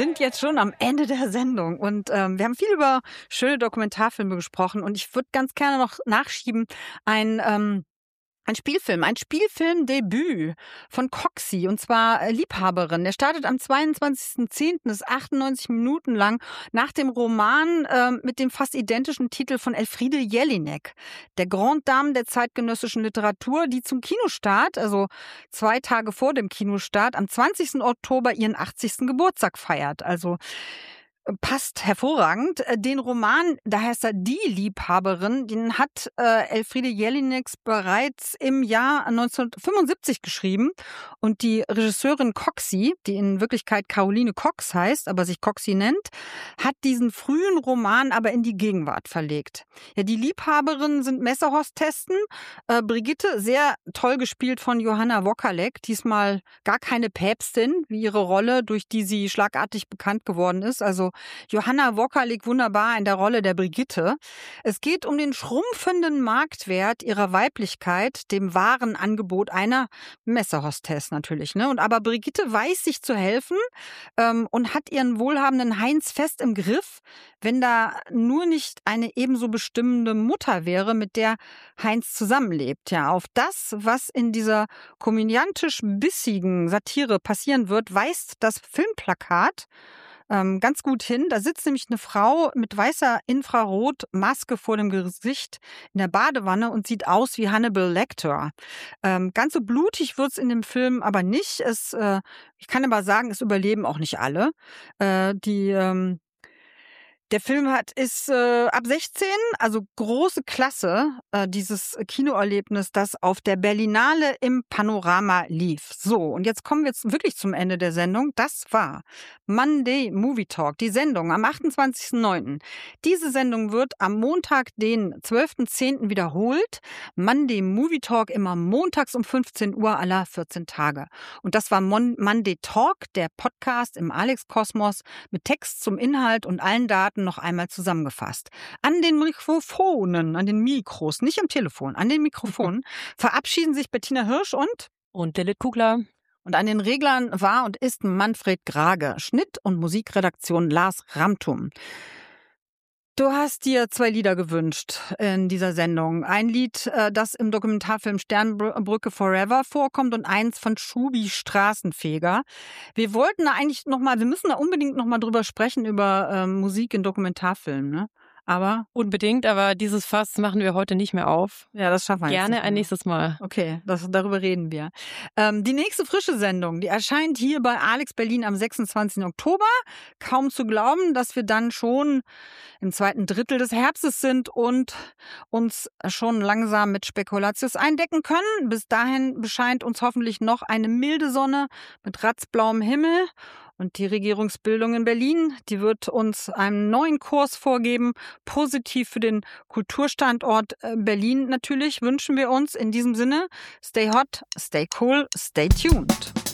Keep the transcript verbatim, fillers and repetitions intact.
sind jetzt schon am Ende der Sendung und ähm, wir haben viel über schöne Dokumentarfilme gesprochen und ich würde ganz gerne noch nachschieben ein ähm, ein Spielfilm, ein Spielfilmdebüt von Coxie, und zwar äh, Liebhaberin. Der startet am zweiundzwanzigsten zehnten, ist achtundneunzig Minuten lang, nach dem Roman äh, mit dem fast identischen Titel von Elfriede Jelinek, der Grande Dame der zeitgenössischen Literatur, die zum Kinostart, also zwei Tage vor dem Kinostart, am zwanzigsten Oktober ihren achtzigsten Geburtstag feiert. Also passt hervorragend. Den Roman, da heißt er Die Liebhaberin, den hat äh, Elfriede Jelinek bereits im Jahr neunzehnhundertfünfundsiebzig geschrieben. Und die Regisseurin Coxie, die in Wirklichkeit Caroline Cox heißt, aber sich Coxie nennt, hat diesen frühen Roman aber in die Gegenwart verlegt. Ja, die Liebhaberin sind Messerhostessen. Äh, Brigitte, sehr toll gespielt von Johanna Wokalek, diesmal gar keine Päpstin, wie ihre Rolle, durch die sie schlagartig bekannt geworden ist. Also Johanna Wokalek wunderbar in der Rolle der Brigitte. Es geht um den schrumpfenden Marktwert ihrer Weiblichkeit, dem wahren Angebot einer Messerhostess natürlich. Ne? Und aber Brigitte weiß sich zu helfen ähm, und hat ihren wohlhabenden Heinz fest im Griff, wenn da nur nicht eine ebenso bestimmende Mutter wäre, mit der Heinz zusammenlebt. Ja, auf das, was in dieser komödiantisch bissigen Satire passieren wird, weist das Filmplakat Ähm, ganz gut hin. Da sitzt nämlich eine Frau mit weißer Infrarotmaske vor dem Gesicht in der Badewanne und sieht aus wie Hannibal Lecter. Ähm, ganz so blutig wird's in dem Film aber nicht. Es, äh, ich kann aber sagen, es überleben auch nicht alle. Äh, die ähm, Der Film hat ist äh, ab sechzehn, also große Klasse, äh, dieses Kinoerlebnis, das auf der Berlinale im Panorama lief. So, und jetzt kommen wir jetzt wirklich zum Ende der Sendung. Das war Monday Movie Talk, die Sendung am achtundzwanzigsten neunten Diese Sendung wird am Montag, den zwölften zehnten wiederholt. Monday Movie Talk immer montags um fünfzehn Uhr aller vierzehn Tage. Und das war Mon- Monday Talk, der Podcast im Alex Kosmos mit Text zum Inhalt und allen Daten noch einmal zusammengefasst. An den Mikrofonen, an den Mikros, nicht am Telefon, an den Mikrofonen verabschieden sich Bettina Hirsch und Und Lilith Kugler. Und an den Reglern war und ist Manfred Grage. Schnitt und Musikredaktion Lars Ramtum. Du hast dir zwei Lieder gewünscht in dieser Sendung. Ein Lied, äh, das im Dokumentarfilm Sternbrücke Forever vorkommt, und eins von Schubi Straßenfeger. Wir wollten da eigentlich noch mal, wir müssen da unbedingt noch mal drüber sprechen, über ähm, Musik in Dokumentarfilmen, ne? Aber Unbedingt, aber dieses Fass machen wir heute nicht mehr auf. ja, das schaffen wir jetzt Gerne nicht ein mehr. nächstes Mal. Okay, das, darüber reden wir. Ähm, die nächste frische Sendung, die erscheint hier bei Alex Berlin am sechsundzwanzigsten Oktober. Kaum zu glauben, dass wir dann schon im zweiten Drittel des Herbstes sind und uns schon langsam mit Spekulatius eindecken können. Bis dahin bescheint uns hoffentlich noch eine milde Sonne mit ratzblauem Himmel. Und die Regierungsbildung in Berlin, die wird uns einen neuen Kurs vorgeben. Positiv für den Kulturstandort Berlin natürlich wünschen wir uns in diesem Sinne. Stay hot, stay cool, stay tuned.